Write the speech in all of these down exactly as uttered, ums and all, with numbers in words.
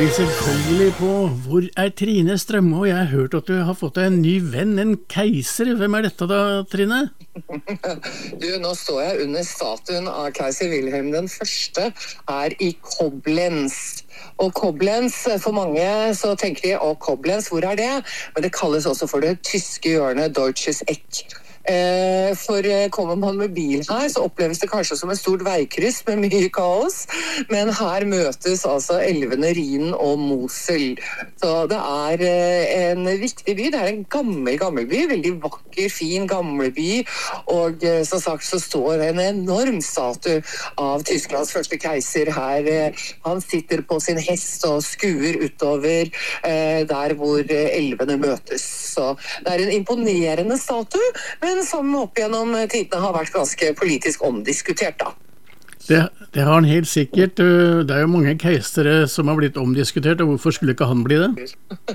selvfølgelig på Hvor er Trine Strømme? Og jeg har hørt at du har fått deg en ny venn, en keiser. Hvem er dette da, Trine? Du, nå står jeg under statuen av keiser Wilhelm den første her i Koblenz. Og Koblenz, for mange så tenker de, å Koblenz, hvor er det? Men det kalles også for det tyske hjørnet Deutsches Eck. For kommer man med bil her, så oppleves det kanskje som et stort veikryss med mye kaos, men her møtes altså elvene Rhinen og Mosel. Så det er en viktig by, det er en gammel, gammel by, veldig vakker, fin, gammel by, og som sagt så står en enorm statue av Tysklands første keiser her. Han sitter på sin hest og skuer utover der hvor elvene møtes. Så det er en imponerende statue, men som opp gjennom tidene har vært ganske politisk omdiskutert da. Det, det har han helt sikkert. Det er jo mange keisere som har blitt omdiskutert, og hvorfor skulle ikke han bli det?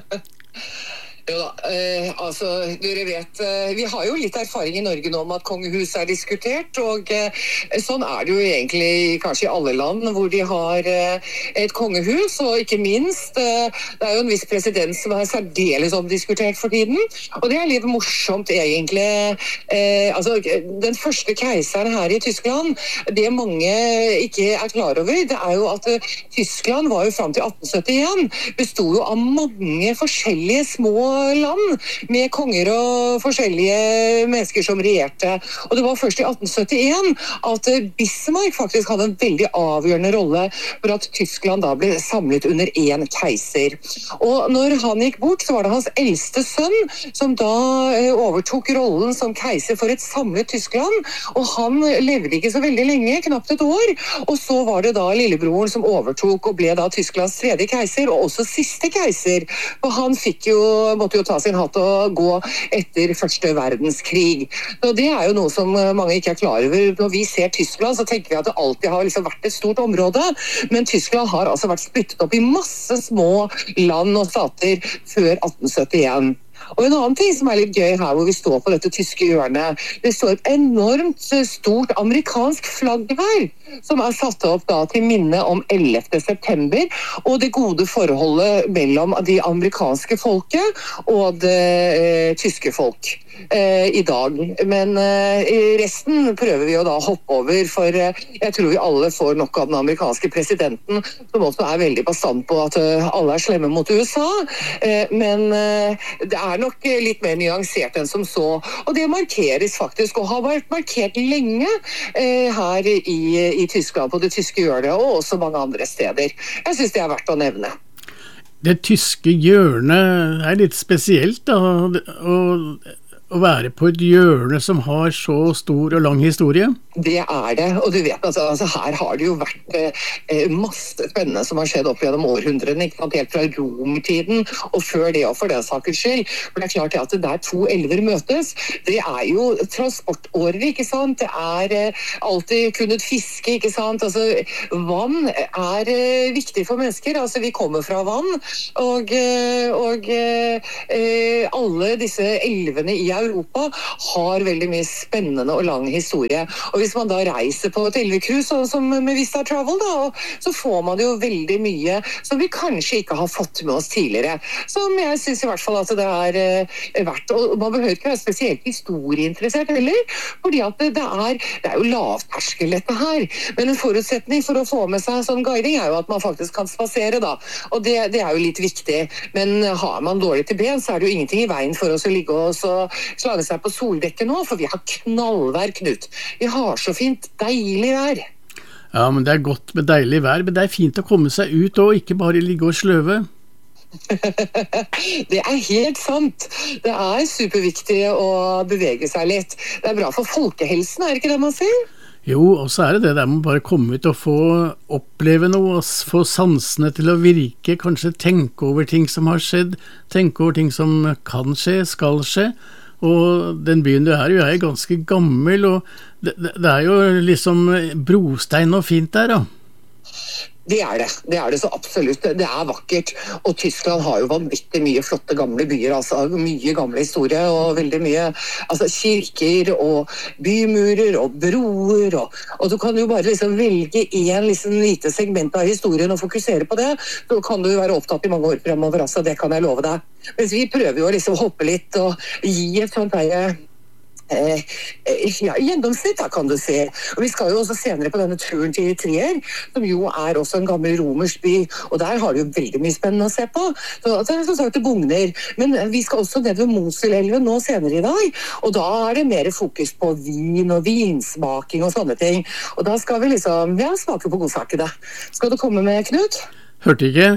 Jo da, eh, altså, dere vet, eh, vi har jo litt erfaring i Norge nå om at kongehuset er diskutert, og eh, sånn er det jo egentlig kanskje i alle land hvor de har eh, et kongehus, og ikke minst, eh, det er jo en viss president som er særdeles omdiskutert for tiden, og det er litt morsomt egentlig. Eh, altså, den første keiseren her i Tyskland, det mange ikke er klar over, det er jo at eh, Tyskland var jo frem til atten syttien, bestod jo av mange forskjellige små land med konger og forskjellige mennesker som regjerte. Og det var først i atten syttien at Bismarck faktisk hadde en veldig avgjørende rolle for at Tyskland da ble samlet under en keiser. Og når han gikk bort, så var det hans eldste sønn som da overtok rollen som keiser for et samlet Tyskland, og han levde ikke så veldig lenge, knapt et år, og så var det da lillebroren som overtok og ble da Tysklands tredje keiser, og også siste keiser, og han fikk jo måtte jo ta sin hatt og gå etter første verdenskrig. Så det er jo noe som mange ikke er klar over. Når vi ser Tyskland, så tenker vi at det alltid har liksom vært et stort område, men Tyskland har altså vært splittet opp i masse små land og stater før atten syttien. Og en annen ting som er litt gøy her hvor vi står på dette tyske hjørnet, det står et enormt stort amerikansk flagg her, som er satt opp da til minne om ellevte september, og det gode forholdet mellom de amerikanske folket og det eh, tyske folk eh, i dag. Men eh, resten prøver vi jo da å hoppe over, for eh, jeg tror vi alle får nok av den amerikanske presidenten, som også er veldig bastant på at eh, alle er slemme mot U S A, eh, men eh, det er nok litt mer nyansert enn som så, og det markeres faktisk, og har vært markert lenge eh, her i, i Tyskland, på det tyske hjørnet, og også mange andre steder. Jeg synes det er verdt å nevne. Det tyske hjørnet er litt spesielt da, og å være på et hjørne som har så stor og lang historie? Det er det, og du vet, altså, altså her har det jo vært eh, masse spennende som har skjedd opp gjennom århundrene, ikke sant, helt fra romertiden, og før det, og for den sakens skyld. For det er klart at der to elver møtes, det er jo transportårer, ikke sant? Det er eh, alltid kunnet fiske, ikke sant? Altså, vann er eh, viktig for mennesker, altså vi kommer fra vann, og, eh, og eh, alle disse elvene i Europa har veldig mye spennende og lang historie. Og hvis man da reiser på et elvekrus, som med Vista Travel, da, så får man jo veldig mye som vi kanskje ikke har fått med oss tidligere. Som jeg synes i hvert fall at det er eh, verdt. Og man behøver ikke være spesielt historieinteressert heller, fordi at det, det, er, det er jo lavterskel dette her. Men en forutsetning for å få med seg sånn guiding er jo at man faktisk kan spasere da. Og det, det er jo litt viktig. Men har man dårlig til ben, så er det jo ingenting i veien for oss å ligge og så slage seg på soldekket nå, for vi har knallvær, Knut. Vi har så fint, deilig vær. Ja, men det er godt med deilig vær, men det er fint å komme seg ut og ikke bare ligge og sløve. Det er helt sant. Det er superviktig å bevege seg litt. Det er bra for folkehelsen, er det ikke det man sier? Jo, og så er det det der med bare komme ut og få oppleve noe, få sansene til å virke, kanskje tenke over ting som har skjedd, tenke over ting som kan skje, skal skje. Og den byen du er jo er ganske gammel, og det, det er jo liksom brostein og fint der da. Det er det, det er det så absolutt. Det er vakkert, og Tyskland har jo vanvittig mye flotte gamle byer, altså mye gamle historie, og veldig mye altså, kirker og bymurer og broer, og, og du kan jo bare liksom velge en liksom, lite segment av historien og fokusere på det, så kan du være opptatt i mange år fremover, altså, det kan jeg love deg. Mens vi prøver jo å liksom hoppe litt og gi et sånt vei Eh, ja, gjennomsnitt da kan du se. Og vi skal jo også senere på denne turen til Trier, som jo er også en gammel romersk by, og der har du jo veldig mye spennende å se på. Så det er som sagt det bugner. Men vi skal også ned ved Moselelven nå senere i dag, og da er det mer fokus på vin og vinsmaking og sånne ting. Og da skal vi liksom, ja, smake på godsakene. Skal du komme med, Knut? Hørte ikke.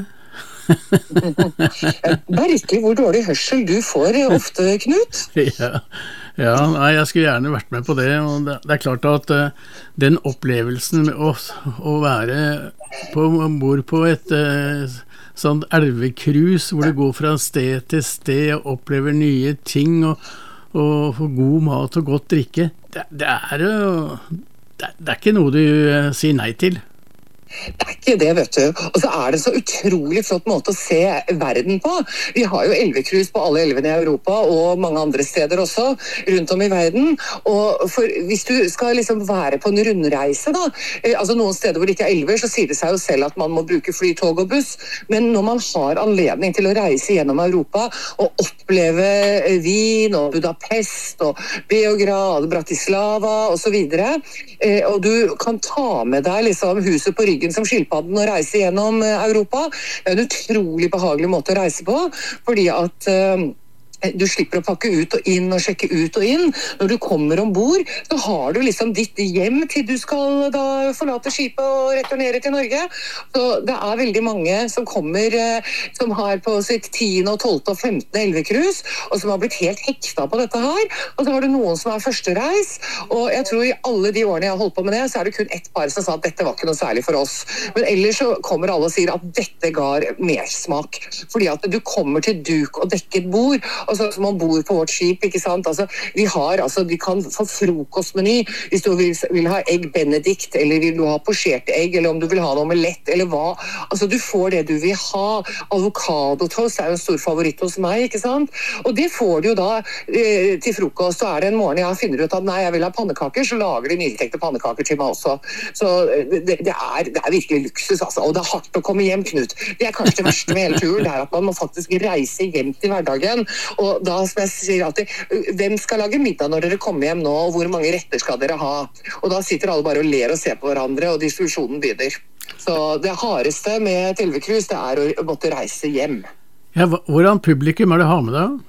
Merkelig hvor dårlig hørsel du får ofte, Knut. Ja. Ja, nei, jeg skulle gjerne vært med på det, og det, det er klart at uh, den opplevelsen med å, å være på, bor på et uh, sånt elvekrus, hvor du går fra sted til sted og opplever nye ting, og, og får god mat og godt drikke, det, det, er, uh, det, det er ikke noe du uh, sier nei til. Det er ikke det, vet du. Og så er det så utrolig flott måte å se verden på. Vi har jo elvekrus på alle elvene i Europa, og mange andre steder også, rundt om i verden. Og for, hvis du skal liksom være på en rundreise, da, eh, altså noen steder hvor det ikke er elver, så sier det seg jo selv at man må bruke fly, tog og buss. Men når man har anledning til å reise gjennom Europa og oppleve Wien og Budapest og Beograd, Bratislava og så videre, eh, og du kan ta med deg liksom huset på ryggen som skilpadden og reise gjennom Europa. Det er en utrolig behagelig måte å reise på, fordi at uh, du slipper å pakke ut og inn og sjekke ut og inn. Når du kommer ombord, så har du liksom ditt hjem til du skal da forlate skipet og returnere til Norge. Så det er veldig mange som kommer, som har på sitt tiende og tolvte og femtende elvekrus, og som har blitt helt hekta på dette her. Og så har du noen som er førstereis, og jeg tror i alle de årene jeg har holdt på med det, så er det kun ett par som sa at dette var ikke noe særlig for oss. Men ellers så kommer alle og sier at dette ga mersmak. Fordi at du kommer til duk og dekket bord, og sånn som man bor på vårt skip, ikke sant? Altså, vi har, altså, vi kan få frokostmeny hvis du vil, vil ha egg benedikt, eller vil du ha posjerte egg, eller om du vil ha en omelett, eller hva. Altså, du får det du vil ha. Avokadotoast er jo en stor favoritt hos meg, ikke sant? Og det får du jo da eh, til frokost, så er det en morgen jeg finner ut at nei, jeg vil ha pannekaker, så lager de nytekte pannekaker til meg også. Så det, det, er, det er virkelig luksus, altså. Og det er hardt å komme hjem, Knut. Det er kanskje det verste med hele turen, det er at man må faktisk reise hjem til hverdagen. Og da som jeg sier alltid, hvem skal lage middag når dere kommer hjem nå, og hvor mange retter skal dere ha? Og da sitter alle bare og ler og ser på hverandre, og diskusjonen begynner. Så det hardeste med et elvekrus, det er å måtte reise hjem. Ja, hvordan publikum er det å ha med deg?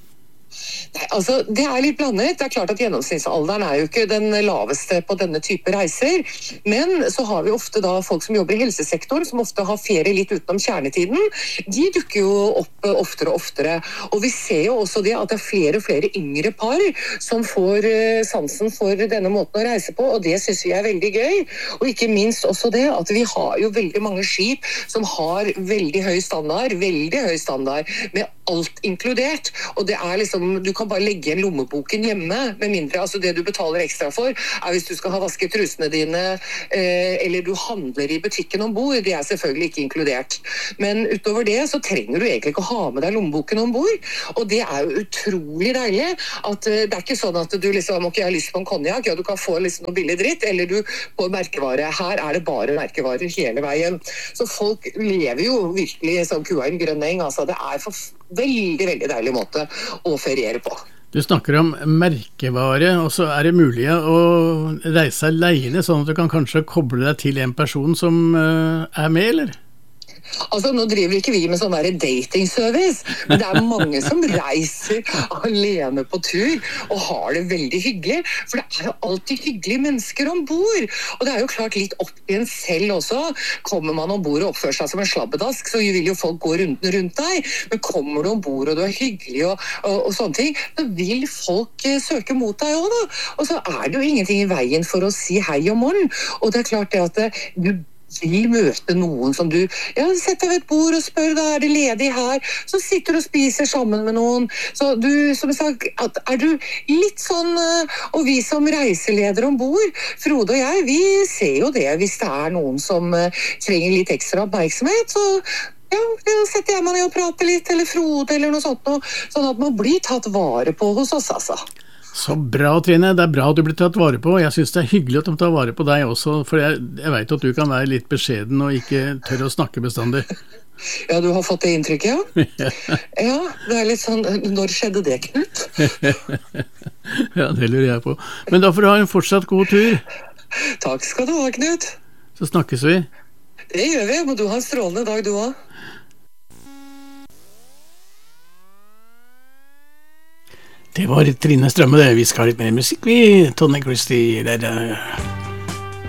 Nei, altså, det er litt blandet. Det er klart at gjennomsnittsalderen er jo ikke den laveste på denne type reiser, men så har vi ofte da folk som jobber i helsesektoren, som ofte har ferie litt utenom kjernetiden. De dukker jo opp oftere og oftere, og vi ser jo også det at det er flere og flere yngre par som får sansen for denne måten å reise på, og det synes vi er veldig gøy. Og ikke minst også det at vi har jo veldig mange skip som har veldig høy standard, veldig høy standard, med alt inkludert, og det er liksom, du kan bare legge igjen lommeboken hjemme, med mindre, altså det du betaler ekstra for, er hvis du skal ha vasket trusene dine, eh, eller du handler i butikken ombord, det er selvfølgelig ikke inkludert. Men utover det, så trenger du egentlig ikke å ha med deg lommeboken ombord, og det er jo utrolig deilig, at eh, det er ikke sånn at du liksom, ok, jeg har lyst på en konjak, ja, du kan få liksom noe billig dritt, eller du får merkevare, her er det bare merkevarer hele veien. Så folk lever jo virkelig som kua i en grønn eng, altså det er for veldig, veldig deilig måte å feriere på. Du snakker om merkevare, og så er det mulig å reise alene, sånn at du kan kanskje koble deg til en person som uh, er med, eller? Altså, nå driver ikke vi med sånn der dating-service, men det er mange som reiser alene på tur og har det veldig hyggelig, for det er jo alltid hyggelige mennesker ombord. Og det er jo klart litt opp i en selv også. Kommer man ombord og oppfører seg som en slabbedask, så vil jo folk gå rundt, rundt deg. Men kommer du ombord og du er hyggelig og, og, og sånne ting, så vil folk eh, søke mot deg også da. Og så er det jo ingenting i veien for å si hei og morgen. Og det er klart det at det, du vil møte noen som du ja, setter ved et bord og spør, da er det ledig her, så sitter du og spiser sammen med noen. Så du, som jeg sa, er du litt sånn, og vi som reiseleder ombord, Frode og jeg, vi ser jo det hvis det er noen som trenger litt ekstra oppmerksomhet, så ja, så setter jeg meg ned og prater litt, eller Frode, eller noe sånt, sånn at man blir tatt vare på hos oss, altså. Så bra, Trine. Det er bra at du blir tatt vare på. Jeg synes det er hyggelig at de tar vare på deg også, for jeg, jeg vet at du kan være litt beskjeden og ikke tørre å snakke bestandig. Ja, du har fått det inntrykket, ja? Ja, det er litt sånn, når skjedde det, Knut? Ja, det lurer jeg på. Men da får du ha en fortsatt god tur. Takk skal du ha, Knut. Så snakkes vi. Det gjør vi, må du ha en strålende dag, du også. Det var Trine Strømme det. Vi skal ha litt mer musikk, vi. Tony Christie, der...